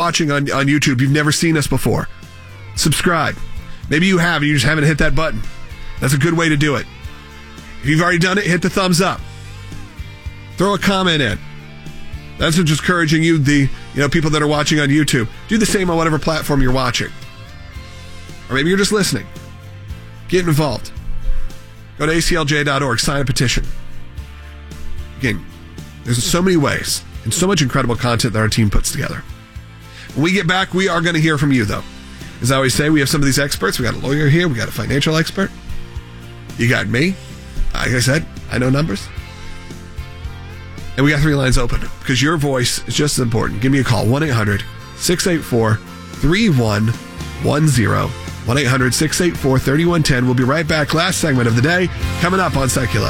watching on YouTube, you've never seen us before, subscribe. Maybe you have, and you just haven't hit that button. That's a good way to do it. If you've already done it, hit the thumbs up. Throw a comment in. That's just encouraging you, the people that are watching on YouTube. Do the same on whatever platform you're watching. Or maybe you're just listening. Get involved. Go to aclj.org, sign a petition. Again, there's so many ways and so much incredible content that our team puts together. When we get back, we are going to hear from you, though. As I always say, we have some of these experts. We got a lawyer here. We got a financial expert. You got me. Like I said, I know numbers. And we got 3 lines open because your voice is just as important. Give me a call, 1-800-684-3110. 1-800-684-3110. We'll be right back. Last segment of the day coming up on Secular.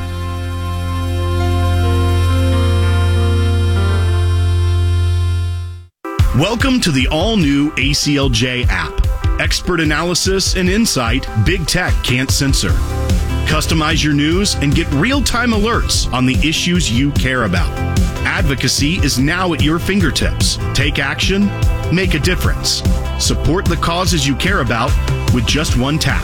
Welcome to the all-new ACLJ app. Expert analysis and insight big tech can't censor. Customize your news and get real-time alerts on the issues you care about. Advocacy is now at your fingertips. Take action, make a difference. Support the causes you care about with just one tap.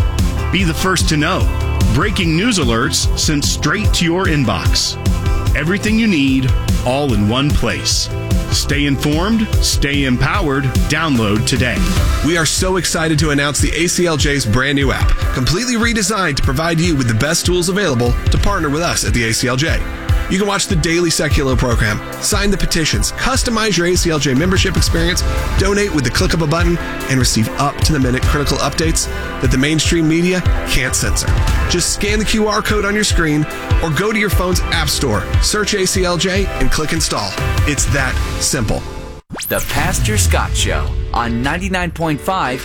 Be the first to know. Breaking news alerts sent straight to your inbox. Everything you need, all in one place. Stay informed, stay empowered. Download today. We are so excited to announce the ACLJ's brand new app, completely redesigned to provide you with the best tools available to partner with us at the ACLJ. You can watch the daily Secular program, sign the petitions, customize your ACLJ membership experience, donate with the click of a button, and receive up-to-the-minute critical updates that the mainstream media can't censor. Just scan the QR code on your screen or go to your phone's app store, search ACLJ, and click install. It's that simple. The Pastor Scott Show on 99.5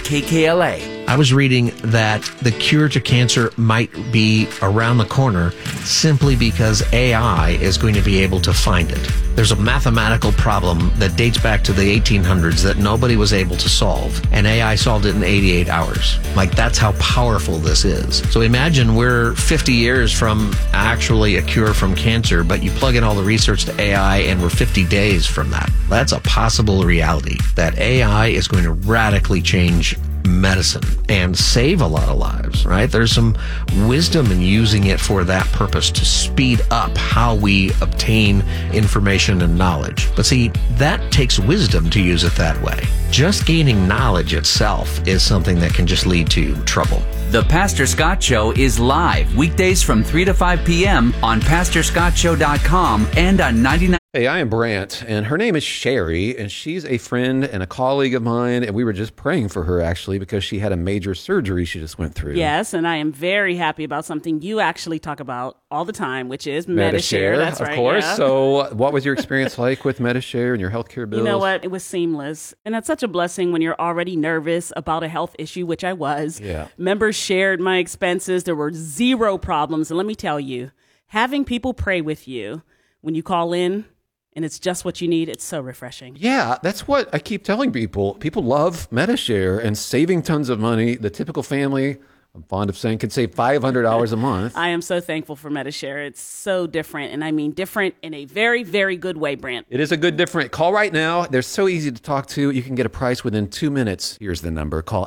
KKLA. I was reading that the cure to cancer might be around the corner simply because AI is going to be able to find it. There's a mathematical problem that dates back to the 1800s that nobody was able to solve, and AI solved it in 88 hours. Like, that's how powerful this is. So imagine we're 50 years from actually a cure from cancer, but you plug in all the research to AI and we're 50 days from that. That's a possible reality, that AI is going to radically change medicine and save a lot of lives, right? There's some wisdom in using it for that purpose, to speed up how we obtain information and knowledge. But see, that takes wisdom to use it that way. Just gaining knowledge itself is something that can just lead to trouble. The Pastor Scott Show is live weekdays from 3 to 5 p.m. on PastorScottShow.com and on 99. Hey, I am Brant, and her name is Sherry, and she's a friend and a colleague of mine, and we were just praying for her, actually, because she had a major surgery she just went through. Yes, and I am very happy about something you actually talk about all the time, which is Medi-Share. That's right. Of course. Yeah. So what was your experience like with Medi-Share and your healthcare bills? You know what? It was seamless. And that's such a blessing when you're already nervous about a health issue, which I was. Yeah. Members shared my expenses. There were zero problems. And let me tell you, having people pray with you when you call in, and it's just what you need, it's so refreshing. Yeah, that's what I keep telling people. People love Medi-Share and saving tons of money. The typical family, I'm fond of saying, can save $500 a month. I am so thankful for Medi-Share. It's so different, and I mean different in a very, very good way, Brant. It is a good different. Call right now. They're so easy to talk to. You can get a price within 2 minutes. Here's the number. Call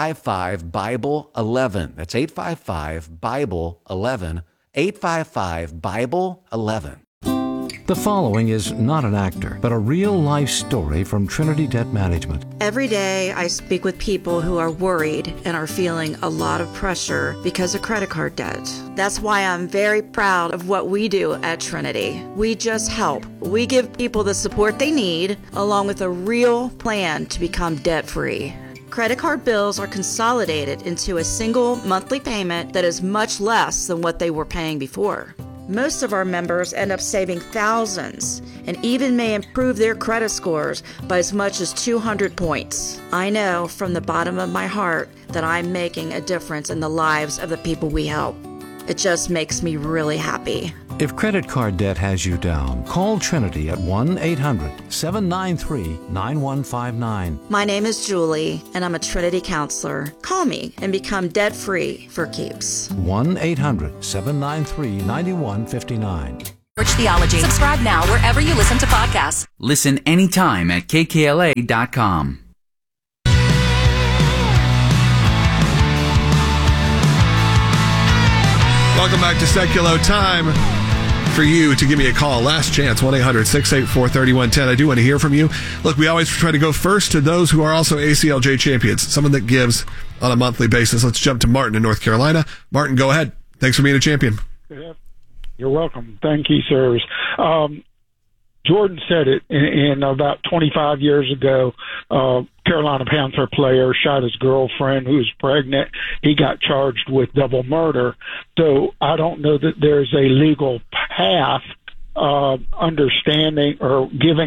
855-BIBLE-11. That's 855-BIBLE-11. 855-BIBLE-11. The following is not an actor, but a real-life story from Trinity Debt Management. Every day I speak with people who are worried and are feeling a lot of pressure because of credit card debt. That's why I'm very proud of what we do at Trinity. We just help. We give people the support they need, along with a real plan to become debt-free. Credit card bills are consolidated into a single monthly payment that is much less than what they were paying before. Most of our members end up saving thousands and even may improve their credit scores by as much as 200 points. I know from the bottom of my heart that I'm making a difference in the lives of the people we help. It just makes me really happy. If credit card debt has you down, call Trinity at 1-800-793-9159. My name is Julie, and I'm a Trinity counselor. Call me and become debt-free for keeps. 1-800-793-9159. Theology. Subscribe now wherever you listen to podcasts. Listen anytime at kkla.com. Welcome back to Seculo Time. For you to give me a call. Last chance, 1-800-684-3110. I do want to hear from you. Look, we always try to go first to those who are also ACLJ champions, someone that gives on a monthly basis. Let's jump to Martin in North Carolina. Martin, go ahead. Thanks for being a champion. You're welcome. Thank you, sirs. Jordan said it in about 25 years ago. Carolina Panther player shot his girlfriend who was pregnant. He got charged with double murder. So I don't know that there's a legal path understanding or giving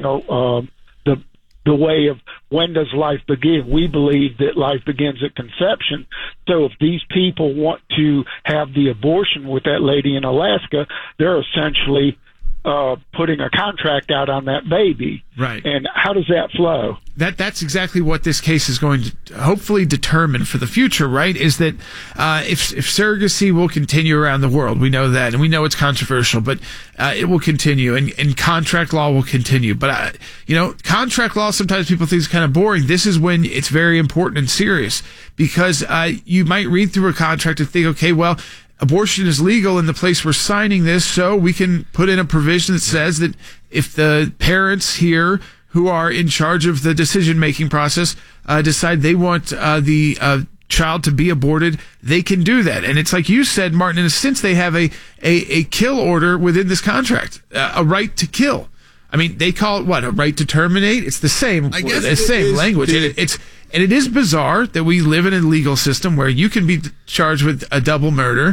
the way of when does life begin. We believe that life begins at conception. So if these people want to have the abortion with that lady in Alaska, they're essentially putting a contract out on that baby. Right. And how does that flow? That's exactly what this case is going to hopefully determine for the future, right? Is that if surrogacy will continue around the world, we know that, and we know it's controversial, but it will continue, and contract law will continue. But contract law sometimes people think is kind of boring. This is when it's very important and serious, because you might read through a contract and think, okay, well, abortion is legal in the place we're signing this, so we can put in a provision that says that if the parents here who are in charge of the decision-making process decide they want the child to be aborted, they can do that. And it's like you said, Martin, in a sense, they have a kill order within this contract, a right to kill. I mean, they call it what? A right to terminate? It's the same, same language. And it is bizarre that we live in a legal system where you can be charged with a double murder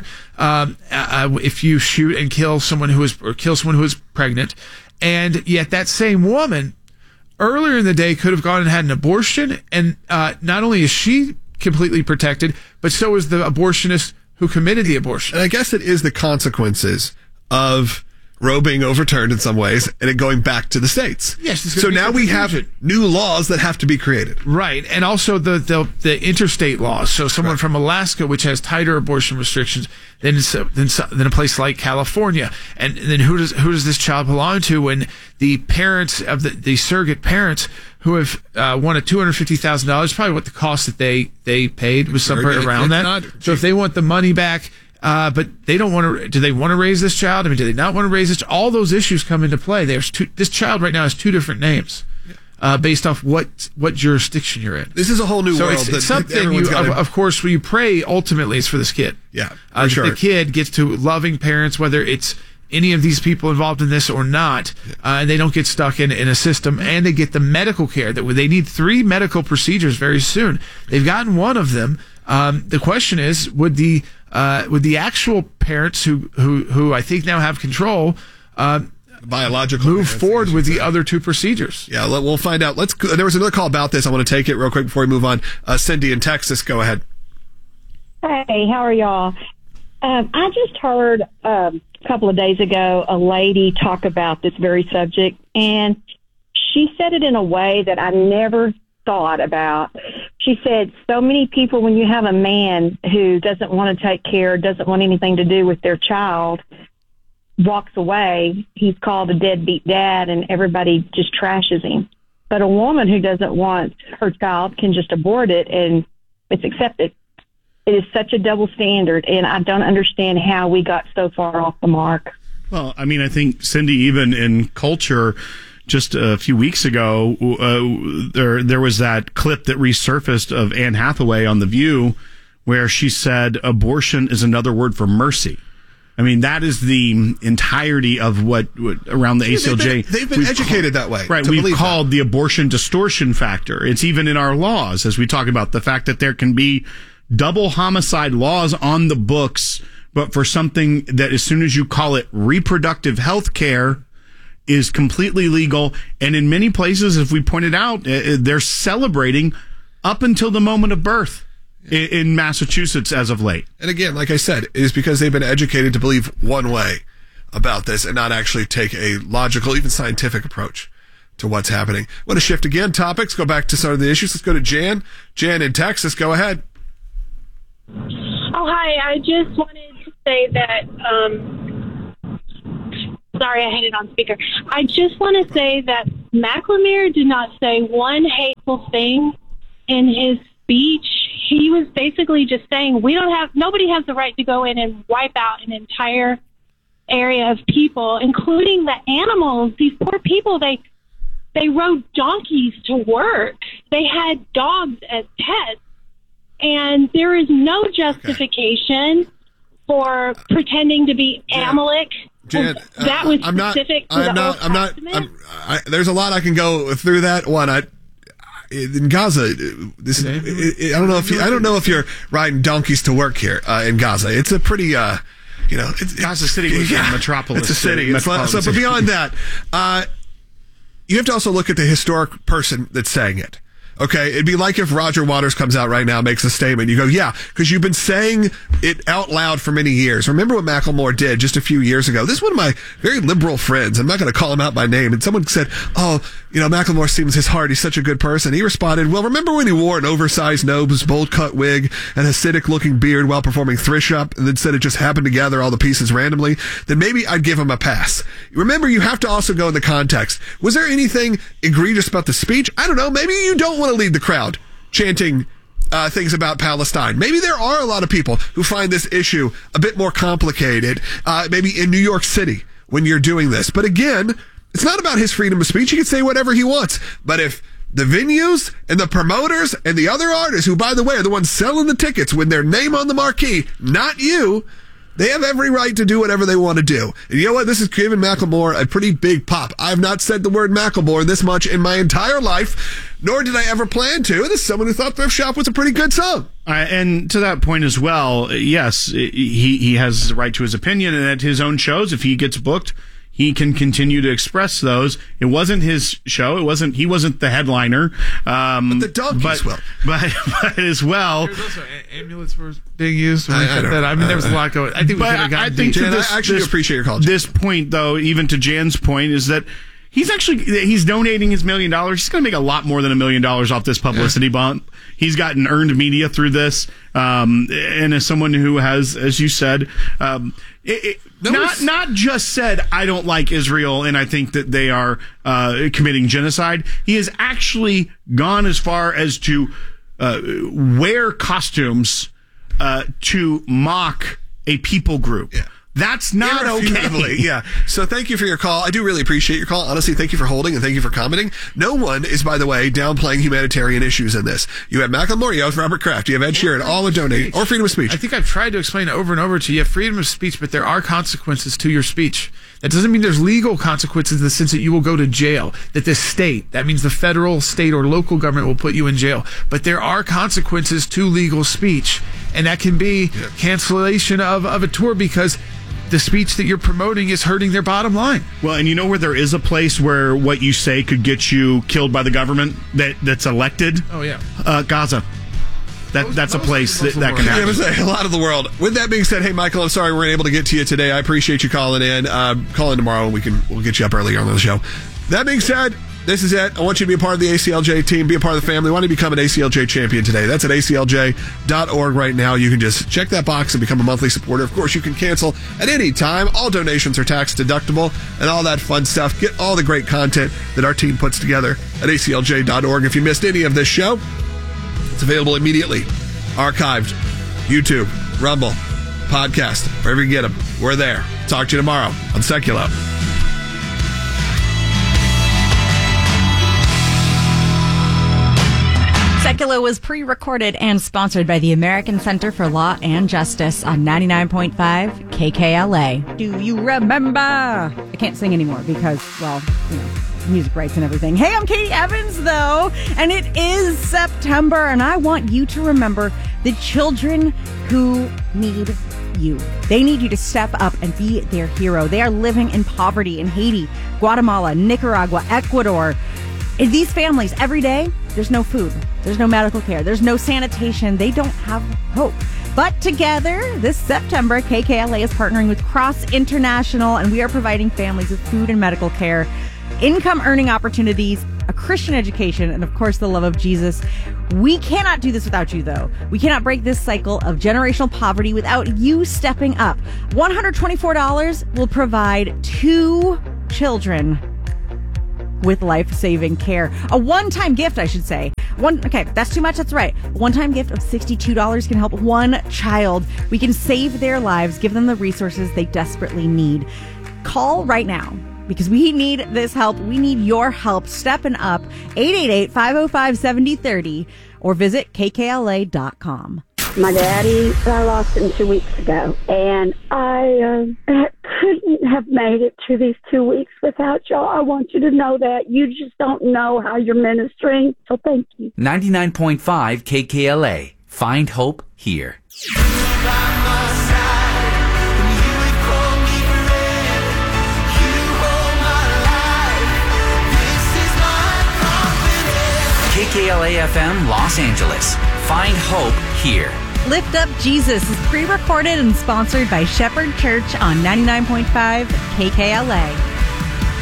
if you shoot and kill someone who is pregnant, and yet that same woman earlier in the day could have gone and had an abortion, and not only is she completely protected, but so is the abortionist who committed the abortion. And I guess it is the consequences of Roe being overturned in some ways and it going back to the states. Yes. So now we have new laws that have to be created. Right. And also the interstate laws. So someone from Alaska, which has tighter abortion restrictions than a place like California. And then who does this child belong to when the parents of the surrogate parents who have won a $250,000, probably what the cost that they paid was somewhere around that. So if they want the money back, but they don't want to. Do they want to raise this child? I mean, do they not want to raise this? All those issues come into play. This child right now has two different names, based off what jurisdiction you're in. This is a whole new world. So it's something of course, when you pray, ultimately it's for this kid. Yeah, sure. The kid gets to loving parents, whether it's any of these people involved in this or not, and they don't get stuck in a system, and they get the medical care that they need 3 medical procedures very soon. They've gotten one of them. The question is, would the actual parents who I think now have control biological move forward with the other 2 procedures? Yeah, we'll find out. There was another call about this. I want to take it real quick before we move on. Cindy in Texas, go ahead. Hey, how are y'all? I just heard a couple of days ago a lady talk about this very subject, and she said it in a way that I never thought about. She said, so many people, when you have a man who doesn't want to take care, doesn't want anything to do with their child, walks away, he's called a deadbeat dad, and everybody just trashes him. But a woman who doesn't want her child can just abort it, and it's accepted. It is such a double standard, and I don't understand how we got so far off the mark. Well, I mean, I think, Cindy, even in culture, just a few weeks ago, there was that clip that resurfaced of Anne Hathaway on The View where she said abortion is another word for mercy. I mean, that is the entirety of what around the ACLJ. They've been educated that way. Right. We've called the abortion distortion factor. It's even in our laws, as we talk about the fact that there can be double homicide laws on the books, but for something that as soon as you call it reproductive health care is completely legal. And in many places, as we pointed out, they're celebrating up until the moment of birth in Massachusetts as of late. And again, like I said, it is because they've been educated to believe one way about this and not actually take a logical, even scientific approach to what's happening. I want to shift again topics, go back to some of the issues. Let's go to Jan. Jan in Texas, go ahead. Oh, hi. I just wanted to say that Sorry, I had it on speaker. I just want to say that McLemore did not say one hateful thing in his speech. He was basically just saying nobody has the right to go in and wipe out an entire area of people, including the animals. These poor people, they rode donkeys to work. They had dogs as pets. And there is no justification for pretending to be Amalek. Jan, that was specific to the Old Testament. There's a lot I can go through that one. In Gaza, I don't know if you're riding donkeys to work here in Gaza. It's a pretty, Gaza City was a metropolis. It's a city. But beyond that, you have to also look at the historic person that's saying it. Okay, it'd be like if Roger Waters comes out right now and makes a statement. You go, yeah, because you've been saying it out loud for many years. Remember what Macklemore did just a few years ago? This is one of my very liberal friends. I'm not going to call him out by name. And someone said, Macklemore seems his heart. He's such a good person. He responded, well, remember when he wore an oversized nose, bold cut wig, and Hasidic looking beard while performing Thrish Up, and then said it just happened to gather all the pieces randomly? Then maybe I'd give him a pass. Remember, you have to also go in the context. Was there anything egregious about the speech? I don't know. Maybe you don't want to lead the crowd chanting things about Palestine. Maybe there are a lot of people who find this issue a bit more complicated, maybe in New York City when you're doing this. But again, it's not about his freedom of speech. He can say whatever he wants. But if the venues and the promoters and the other artists, who, by the way, are the ones selling the tickets with their name on the marquee, not you, they have every right to do whatever they want to do. And you know what? This is giving Macklemore a pretty big pop. I have not said the word Macklemore this much in my entire life, nor did I ever plan to. This is someone who thought Thrift Shop was a pretty good song. And to that point as well, yes, he has the right to his opinion, and at his own shows, if he gets booked, he can continue to express those. It wasn't his show. He wasn't the headliner. But the donkeys will. But as well. There's also amulets were being used. There was a lot going. I think we could have gotten deep. Jan, I actually appreciate your call. This point, though, even to Jan's point, is that he's donating his $1 million. He's going to make a lot more than $1 million off this publicity bump. He's gotten earned media through this. And as someone who has, as you said, not just said, I don't like Israel and I think that they are committing genocide. He has actually gone as far as to wear costumes to mock a people group. Yeah. That's not okay. Yeah. So thank you for your call. I do really appreciate your call. Honestly, thank you for holding and thank you for commenting. No one is, by the way, downplaying humanitarian issues in this. You have Macklemore, you have Robert Kraft, you have Ed Sheeran, all are donating, or freedom of speech. I think I've tried to explain over and over to you. You have freedom of speech, but there are consequences to your speech. That doesn't mean there's legal consequences in the sense that you will go to jail, that the state, that means the federal, state, or local government will put you in jail. But there are consequences to legal speech, and that can be cancellation of a tour because the speech that you're promoting is hurting their bottom line. Well, and you know where there is a place where what you say could get you killed by the government that's elected? Oh, yeah. Gaza. That's a place that can happen. I was say, a lot of the world. With that being said, hey, Michael, I'm sorry we weren't able to get to you today. I appreciate you calling in. Call in tomorrow and we'll get you up earlier on the show. That being said, this is it. I want you to be a part of the ACLJ team, be a part of the family. Why don't you become an ACLJ champion today? That's at aclj.org right now. You can just check that box and become a monthly supporter. Of course, you can cancel at any time. All donations are tax deductible and all that fun stuff. Get all the great content that our team puts together at aclj.org. If you missed any of this show, it's available immediately. Archived. YouTube, Rumble, podcast, wherever you get them. We're there. Talk to you tomorrow on Seculo. Seculo was pre-recorded and sponsored by the American Center for Law and Justice on 99.5 KKLA. Do you remember? I can't sing anymore because, music rights and everything. Hey, I'm Katie Evans, though, and it is September, and I want you to remember the children who need you. They need you to step up and be their hero. They are living in poverty in Haiti, Guatemala, Nicaragua, Ecuador. In these families, every day, there's no food, there's no medical care, there's no sanitation. They don't have hope. But together, this September, KKLA is partnering with Cross International, and we are providing families with food and medical care income earning opportunities, a Christian education, and of course the love of Jesus. We cannot do this without you, though. We cannot break this cycle of generational poverty without you stepping up. $124 will provide 2 children with life-saving care. A one-time gift, I should say. Okay, that's too much. That's right. A one-time gift of $62 can help 1 child. We can save their lives, give them the resources they desperately need. Call right now, because we need this help. We need your help stepping up. 888-505-7030 or visit kkla.com. My daddy, I lost him 2 weeks ago, and I couldn't have made it to these 2 weeks without y'all. I want you to know that. You just don't know how you're ministering, so thank you. 99.5 KKLA. Find hope here. KKLA FM Los Angeles. Find hope here. Lift Up Jesus is pre-recorded and sponsored by Shepherd Church on 99.5 KKLA.